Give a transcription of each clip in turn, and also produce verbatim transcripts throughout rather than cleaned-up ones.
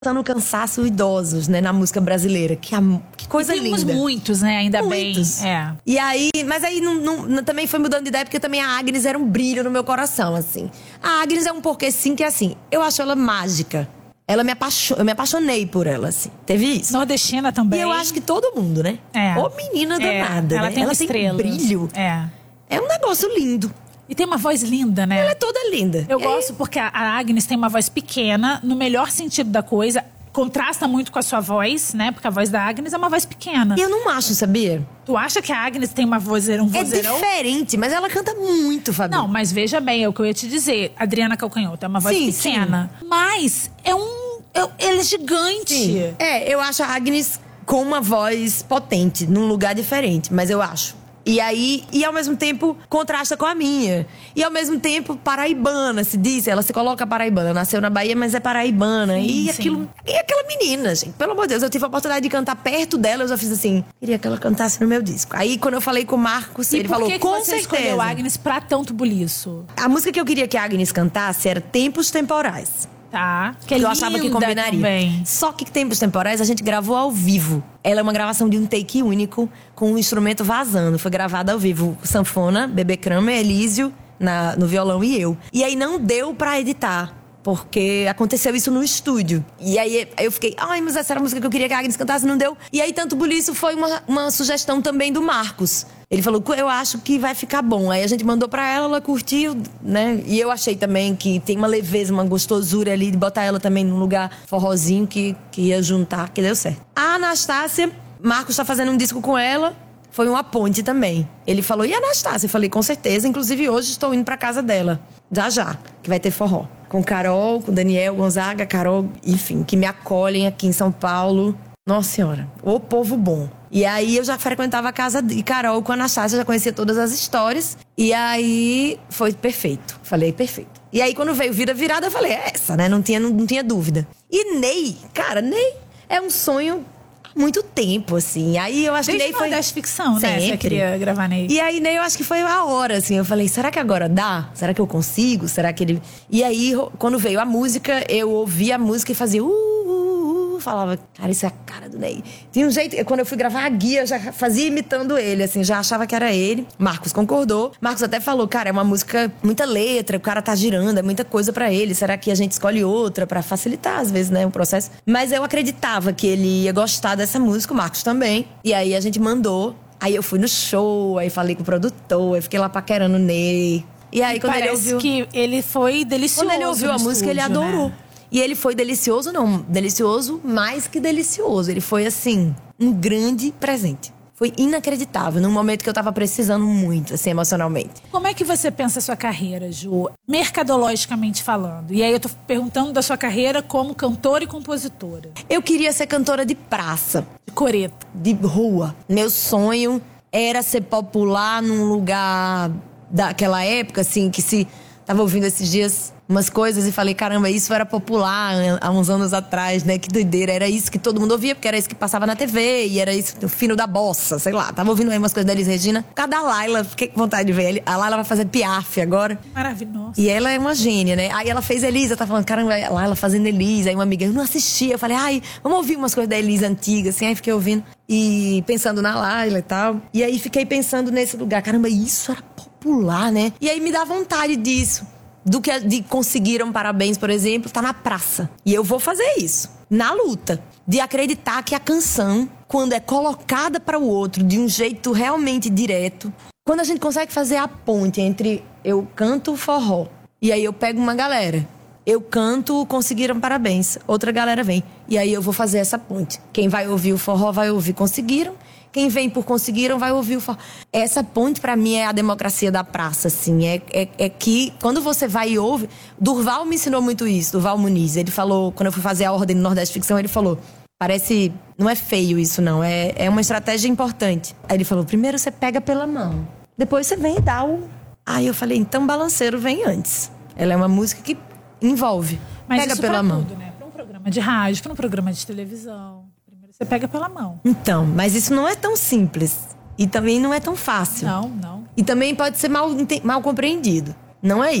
no cansaço idosos, né, na música brasileira. Que, a, que coisa linda. Temos muitos, né, ainda muitos. bem. É. E aí, mas aí não, não, não, também foi mudando de ideia, porque também a Agnes era um brilho no meu coração, assim. A Agnes é um porquê sim, que é assim, eu acho ela mágica. Ela me apaixon... Eu me apaixonei por ela, assim. Teve isso. Nordestina também. E eu acho que todo mundo, né? É. Ô menina danada, é. Ela né? tem ela tem tem brilho. É. É um negócio lindo. E tem uma voz linda, né? Ela é toda linda. Eu e gosto aí... porque a Agnes tem uma voz pequena, no melhor sentido da coisa. Contrasta muito com a sua voz, né? Porque a voz da Agnes é uma voz pequena. Eu não acho, sabia? Tu acha que a Agnes tem uma vozeira, um vozeirão? É diferente, mas ela canta muito, Fabi. Não, mas veja bem, é o que eu ia te dizer. Adriana Calcanhoto é uma voz sim, pequena. Sim. Mas é um... É, ela é gigante. Sim. É, eu acho a Agnes com uma voz potente, num lugar diferente. Mas eu acho. E aí, e ao mesmo tempo, contrasta com a minha. E ao mesmo tempo, paraibana, se diz. Ela se coloca paraibana. Nasceu na Bahia, mas é paraibana. Sim, e aquilo. Sim. E aquela menina, gente. Pelo amor de Deus, eu tive a oportunidade de cantar perto dela. Eu já fiz assim, queria que ela cantasse no meu disco. Aí, quando eu falei com o Marcos, e ele falou, que com você certeza. escolheu a Agnes pra tanto buliço? A música que eu queria que a Agnes cantasse era Tempos Temporais. Tá. Que, que eu achava que combinaria. Também. Só que Tempos Temporais a gente gravou ao vivo. Ela é uma gravação de um take único, com um instrumento vazando. Foi gravada ao vivo. Sanfona, Bebê Kramer, Elísio na, no violão e eu. E aí não deu pra editar. Porque aconteceu isso no estúdio. E aí eu fiquei, ai, mas essa era a música que eu queria que a Agnes cantasse, não deu. E aí tanto buliço foi uma, uma sugestão também do Marcos. Ele falou, eu acho que vai ficar bom. Aí a gente mandou pra ela, ela curtiu, né? E eu achei também que tem uma leveza, uma gostosura ali, de botar ela também num lugar forrozinho que, que ia juntar, que deu certo. A Anastácia, Marcos tá fazendo um disco com ela. Foi uma ponte também. Ele falou, e a Anastácia? Eu falei, com certeza. Inclusive, hoje estou indo pra casa dela. Já, já. Que vai ter forró. Com Carol, com Daniel Gonzaga, Carol, enfim, que me acolhem aqui em São Paulo. Nossa Senhora, o povo bom. E aí eu já frequentava a casa de Carol com a Anastácia, já conhecia todas as histórias. E aí foi perfeito. Falei, perfeito. E aí quando veio Vira Virada, eu falei, é essa, né? Não tinha, não, não tinha dúvida. E Ney, cara, Ney é um sonho há muito tempo, assim. Aí eu acho Desde que Ney foi... Desde ficção, né? Sempre. Você queria gravar Ney. E aí Ney eu acho que foi a hora, assim. Eu falei, será que agora dá? Será que eu consigo? Será que ele... E aí, quando veio a música, eu ouvia a música e fazia... Uh, uh, uh, falava, cara, isso é a cara do Ney. Tinha um jeito... Quando eu fui gravar a guia, eu já fazia imitando ele, assim. Já achava que era ele. Marcos concordou. Marcos até falou, cara, é uma música... Muita letra, o cara tá girando, é muita coisa pra ele. Será que a gente escolhe outra pra facilitar, às vezes, né, o processo? Mas eu acreditava que ele ia gostar dessa música, o Marcos também. E aí a gente mandou. Aí eu fui no show, aí falei com o produtor, aí fiquei lá paquerando o Ney. E aí e quando ele parece ouviu... que ele foi delicioso. Quando ele ouviu a música, estúdio, ele adorou. Né? E ele foi delicioso, não. Delicioso mais que delicioso. Ele foi, assim, um grande presente. Foi inacreditável, num momento que eu tava precisando muito, assim, emocionalmente. Como é que você pensa a sua carreira, Ju? Mercadologicamente falando. E aí eu tô perguntando da sua carreira como cantora e compositora. Eu queria ser cantora de praça. De coreto. De rua. Meu sonho era ser popular num lugar daquela época, assim, que se... Tava ouvindo esses dias umas coisas e falei, caramba, isso era popular há uns anos atrás, né? Que doideira. Era isso que todo mundo ouvia, porque era isso que passava na T V. E era isso, o fino da bossa, sei lá. Tava ouvindo aí umas coisas da Elis Regina. Por causa da Laila, fiquei com vontade de ver. A Laila vai fazer Piaf agora. Maravilhoso. E ela é uma gênia, né? Aí ela fez Elisa, tá falando, caramba, a Laila fazendo Elisa. Aí uma amiga, eu não assistia. Eu falei, ai, vamos ouvir umas coisas da Elisa antiga, assim. Aí fiquei ouvindo e pensando na Laila e tal. E aí fiquei pensando nesse lugar, caramba, isso era popular, né? E aí me dá vontade disso. Do que de Conseguiram Parabéns, por exemplo, tá na praça. E eu vou fazer isso. Na luta. De acreditar que a canção, quando é colocada para o outro de um jeito realmente direto, quando a gente consegue fazer a ponte entre eu canto forró e aí eu pego uma galera, eu canto Conseguiram Parabéns, outra galera vem. E aí eu vou fazer essa ponte. Quem vai ouvir o forró vai ouvir Conseguiram. Quem vem por Conseguiram vai ouvir o forró. Essa ponte, pra mim, é a democracia da praça, assim. É, é, é que, quando você vai e ouve... Durval me ensinou muito isso, Durval Muniz. Ele falou, quando eu fui fazer a Ordem do Nordeste Ficção, ele falou... Parece... Não é feio isso, não. É, é uma estratégia importante. Aí ele falou, primeiro você pega pela mão. Depois você vem e dá o... Aí eu falei, então Balanceiro vem antes. Ela é uma música que envolve. Mas pega isso pela pra mão. tudo, né? Pra um programa de rádio, pra um programa de televisão... Você pega pela mão. Então, mas isso não é tão simples. E também não é tão fácil. Não, não. E também pode ser mal, mal compreendido. Não é isso.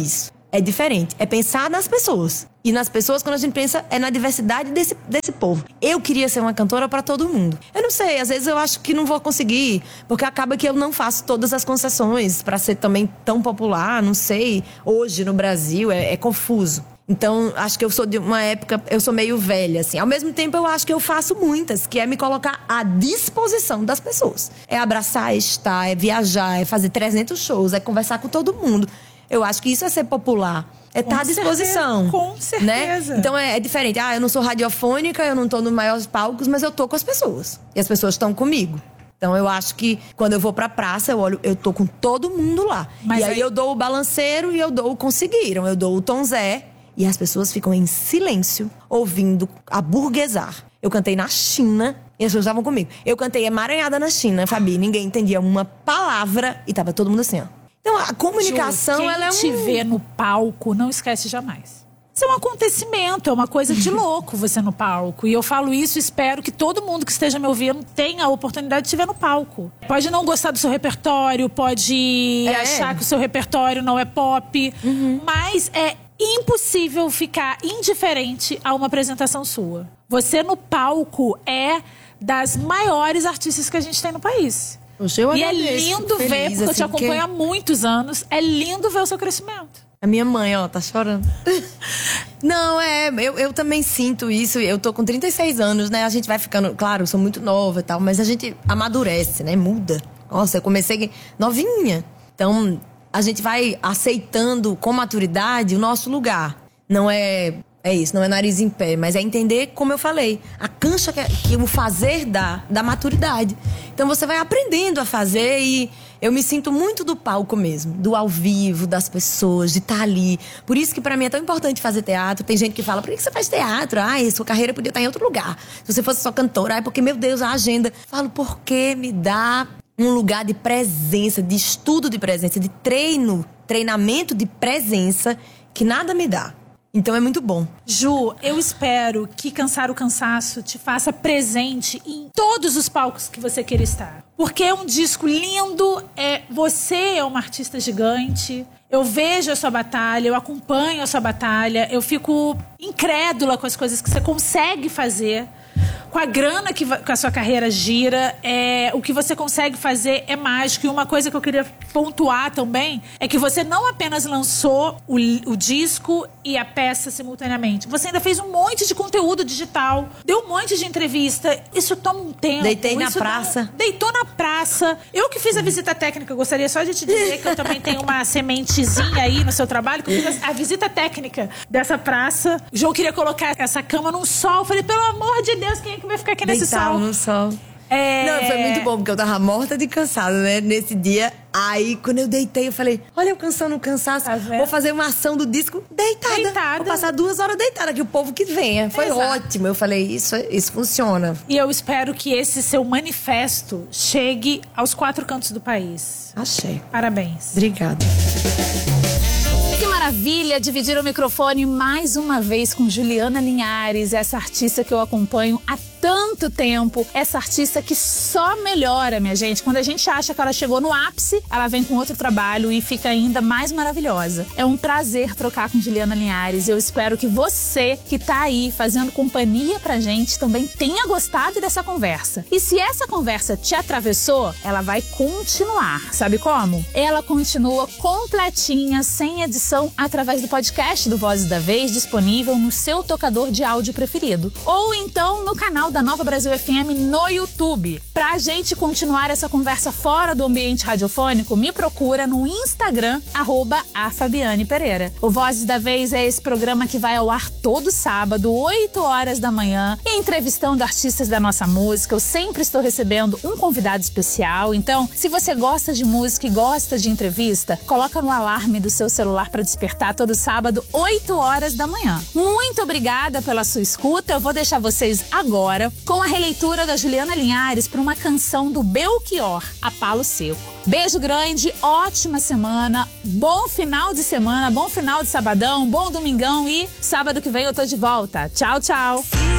é diferente. É pensar nas pessoas. E nas pessoas, quando a gente pensa, é na diversidade desse, desse povo. Eu queria ser uma cantora pra todo mundo. Eu não sei, às vezes eu acho que não vou conseguir, porque acaba que eu não faço todas as concessões pra ser também tão popular, não sei. Hoje, no Brasil, é, é confuso. Então, acho que eu sou de uma época, eu sou meio velha, assim. Ao mesmo tempo, eu acho que eu faço muitas, que é me colocar à disposição das pessoas. É abraçar, é estar, é viajar, é fazer trezentos shows, é conversar com todo mundo. Eu acho que isso é ser popular. É estar à disposição. Certeza, com certeza. Né? Então, é, é diferente. Ah, eu não sou radiofônica, eu não tô nos maiores palcos, mas eu tô com as pessoas. E as pessoas estão comigo. Então, eu acho que quando eu vou pra praça, eu olho, eu tô com todo mundo lá. Mas e aí, aí eu dou o balanceiro e eu dou o conseguiram. Eu dou o Tom Zé. E as pessoas ficam em silêncio, ouvindo aburguesar. Eu cantei na China e as pessoas estavam comigo. Eu cantei Emaranhada na China, Fabi. Ninguém entendia uma palavra e tava todo mundo assim, ó. Então, a comunicação, Ju, ela é um... quem te vê no palco, não esquece jamais. Isso é um acontecimento, é uma coisa de louco você no palco. E eu falo isso, espero que todo mundo que esteja me ouvindo tenha a oportunidade de te ver no palco. Pode não gostar do seu repertório, pode é. achar que o seu repertório não é pop, uhum. mas é impossível ficar indiferente a uma apresentação sua. Você no palco é das maiores artistas que a gente tem no país. Poxa, eu e é agradeço, lindo feliz, ver, porque assim, eu te acompanho que... há muitos anos, é lindo ver o seu crescimento. A minha mãe, ó, tá chorando. Não, é, eu, eu também sinto isso. Eu tô com trinta e seis anos, né? A gente vai ficando, claro, eu sou muito nova e tal, mas a gente amadurece, né? Muda. Nossa, eu comecei novinha. Então, a gente vai aceitando com maturidade o nosso lugar. Não é, é isso, não é nariz em pé, mas é entender, como eu falei, a cancha que, que o fazer dá, da maturidade. Então você vai aprendendo a fazer e eu me sinto muito do palco mesmo, do ao vivo, das pessoas, de estar ali. Por isso que pra mim é tão importante fazer teatro. Tem gente que fala, por que você faz teatro? Ai, sua carreira podia estar em outro lugar. Se você fosse só cantora, ai, porque, meu Deus, a agenda. Falo, porque me dá um lugar de presença, de estudo de presença, de treino, treinamento de presença, que nada me dá. Então é muito bom. Ju, eu espero que Cansar o Cansaço te faça presente em todos os palcos que você queira estar. Porque é um disco lindo, é, você é uma artista gigante. Eu vejo a sua batalha, eu acompanho a sua batalha. Eu fico incrédula com as coisas que você consegue fazer. Com a grana que a sua carreira gira, é, o que você consegue fazer é mágico. E uma coisa que eu queria pontuar também é que você não apenas lançou o, o disco e a peça simultaneamente. Você ainda fez um monte de conteúdo digital, deu um monte de entrevista. Isso toma um tempo. Deitei na praça. Toma, deitou na praça. Eu que fiz a visita técnica, eu gostaria só de te dizer que eu também tenho uma sementezinha aí no seu trabalho, que eu fiz a, a visita técnica dessa praça. O João queria colocar essa cama num sol. Eu falei, pelo amor de Deus, quem é que vai ficar aqui nesse Deitava sol? no sol. É... Não, foi muito bom, porque eu tava morta de cansada, né? Nesse dia. Aí, quando eu deitei, eu falei, olha eu cansando o cansaço. Tá vou fazer uma ação do disco deitada. deitada. Vou passar duas horas deitada, que o povo que venha. Foi Exato. ótimo. Eu falei, isso, isso funciona. E eu espero que esse seu manifesto chegue aos quatro cantos do país. Achei. Parabéns. Obrigada. Que maravilha dividir o microfone mais uma vez com Juliana Linhares, essa artista que eu acompanho há tanto tempo, essa artista que só melhora, minha gente. Quando a gente acha que ela chegou no ápice, ela vem com outro trabalho e fica ainda mais maravilhosa. É um prazer trocar com Juliana Linhares. Eu espero que você que tá aí fazendo companhia pra gente também tenha gostado dessa conversa. E se essa conversa te atravessou, ela vai continuar. Sabe como? Ela continua completinha, sem edição, através do podcast do Vozes da Vez, disponível no seu tocador de áudio preferido. Ou então no canal da Nova Brasil F M no YouTube. Pra gente continuar essa conversa fora do ambiente radiofônico, me procura no Instagram, arroba a Fabiane Pereira. O Vozes da Vez é esse programa que vai ao ar todo sábado, oito horas da manhã, entrevistando artistas da nossa música. Eu sempre estou recebendo um convidado especial. Então, se você gosta de música e gosta de entrevista, coloca no alarme do seu celular para despertar todo sábado, oito horas da manhã. Muito obrigada pela sua escuta. Eu vou deixar vocês agora com a releitura da Juliana Linhares para uma canção do Belchior, A Palo Seco. Beijo grande, ótima semana, bom final de semana, bom final de sabadão, bom domingão e sábado que vem eu tô de volta. Tchau, tchau!